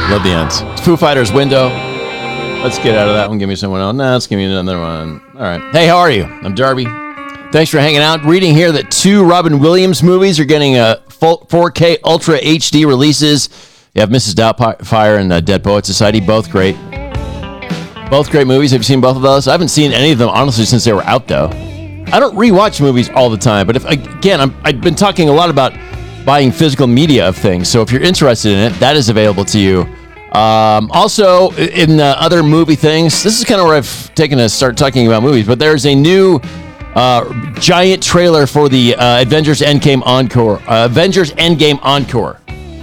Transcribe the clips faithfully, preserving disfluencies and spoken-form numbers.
Love the ends. Foo Fighters, Window. Let's get out of that one. Give me someone else. No, let's give me another one. All right. Hey, how are you? I'm Darby. Thanks for hanging out. Reading here that two Robin Williams movies are getting a four K Ultra H D releases. You have Missus Doubtfire and uh, Dead Poets Society. Both great. Both great movies. Have you seen both of those? I haven't seen any of them, honestly, since they were out, though. I don't rewatch movies all the time, but if again, I'm, I've been talking a lot about buying physical media of things, so if you're interested in it, that is available to you. Um, also, in uh, other movie things, this is kind of where I've taken to start talking about movies, but there's a new uh, giant trailer for the uh, Avengers Endgame Encore. Uh, Avengers Endgame Encore.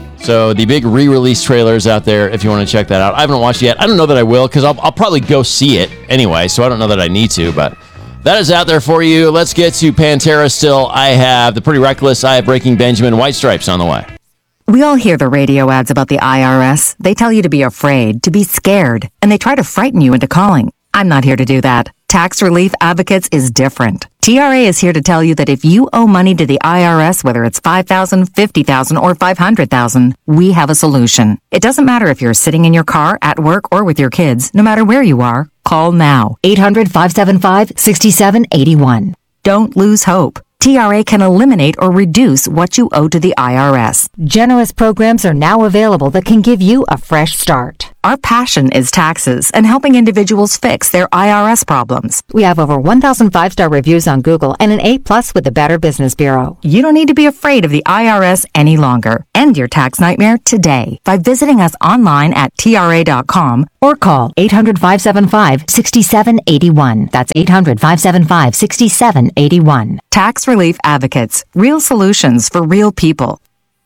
So the big re-release trailer is out there if you want to check that out. I haven't watched it yet. I don't know that I will, because I'll, I'll probably go see it anyway, so I don't know that I need to, but that is out there for you. Let's get to Pantera still. I have The Pretty Reckless. I have Breaking Benjamin. White Stripes on the way. We all hear the radio ads about the I R S. They tell you to be afraid, to be scared, and they try to frighten you into calling. I'm not here to do that. Tax Relief Advocates is different. T R A is here to tell you that if you owe money to the I R S, whether it's five thousand dollars, fifty thousand dollars, or five hundred thousand dollars, we have a solution. It doesn't matter if you're sitting in your car, at work, or with your kids. No matter where you are, call now. eight hundred, five seven five, six seven eight one. Don't lose hope. T R A can eliminate or reduce what you owe to the I R S. Generous programs are now available that can give you a fresh start. Our passion is taxes and helping individuals fix their I R S problems. We have over one thousand five-star reviews on Google and an A plus with the Better Business Bureau. You don't need to be afraid of the I R S any longer. End your tax nightmare today by visiting us online at T R A dot com or call eight hundred, five seven five, six seven eight one. That's eight hundred, five seven five, six seven eight one. Tax Relief Advocates. Real solutions for real people.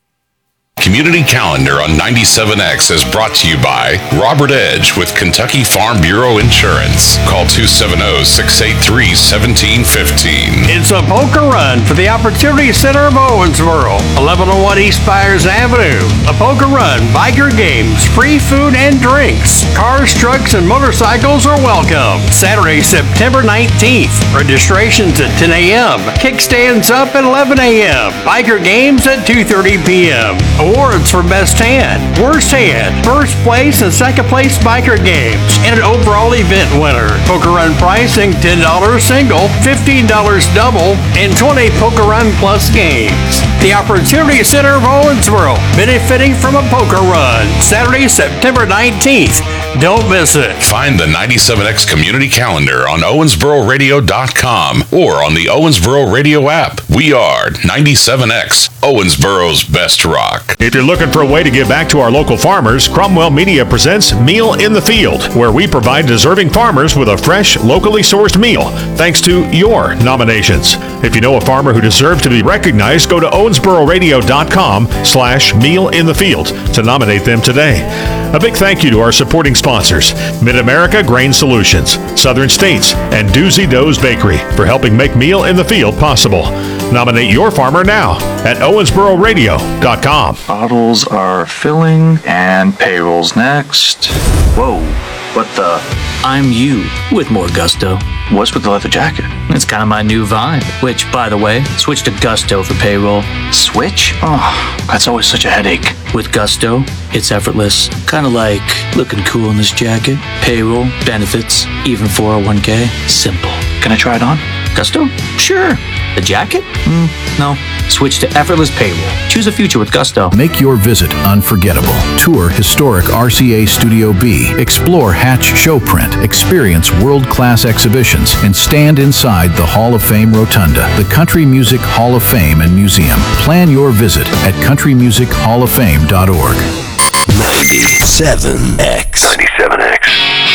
Community Calendar on ninety-seven X is brought to you by Robert Edge with Kentucky Farm Bureau Insurance. Call two seven zero, six eight three, one seven one five. It's a poker run for the Opportunity Center of Owensboro, eleven oh one East Byers Avenue. A poker run, biker games, free food and drinks. Cars, trucks, and motorcycles are welcome. Saturday, September nineteenth. Registrations at ten a.m. Kickstands up at eleven a.m. Biker games at two thirty p.m. Awards for Best Hand, Worst Hand, First Place and Second Place Biker Games, and an overall event winner. Poker Run pricing ten dollars single, fifteen dollars double, and twenty dollars Poker Run Plus games. The Opportunity Center of Owensboro, benefiting from a poker run. Saturday, September nineteenth. Don't miss it. Find the ninety-seven X Community Calendar on Owensboro Radio dot com or on the Owensboro Radio app. We are ninety-seven X, Owensboro's best rock. If you're looking for a way to give back to our local farmers, Cromwell Media presents Meal in the Field, where we provide deserving farmers with a fresh, locally sourced meal, thanks to your nominations. If you know a farmer who deserves to be recognized, go to Owensboro Radio dot com slash Meal in the Field to nominate them today. A big thank you to our supporting sponsors, Mid-America Grain Solutions, Southern States, and Doozy Doe's Bakery for helping make Meal in the Field possible. Nominate your farmer now at Owensboro Radio dot com. Bottles are filling and payroll's next. Whoa, what the? I'm you with more gusto. What's with the leather jacket? It's kind of my new vibe, which, by the way, switch to Gusto for payroll. Switch? Oh, that's always such a headache. With Gusto, it's effortless. Kind of like looking cool in this jacket. Payroll, benefits, even four oh one k. Simple. Can I try it on? Gusto? Sure. The jacket? Mm, no. Switch to effortless payroll. Choose a future with Gusto. Make your visit unforgettable. Tour historic R C A Studio B. Explore Hatch Showprint. Experience world-class exhibitions and stand inside the Hall of Fame Rotunda, the Country Music Hall of Fame and Museum. Plan your visit at country music hall of fame dot org. ninety-seven X. ninety-seven X.